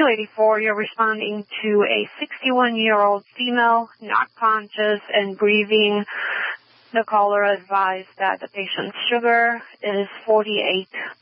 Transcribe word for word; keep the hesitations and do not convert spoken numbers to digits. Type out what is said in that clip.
two eighty-four, you're responding to a sixty-one-year-old female, not conscious and breathing. The caller advised that the patient's sugar is forty-eight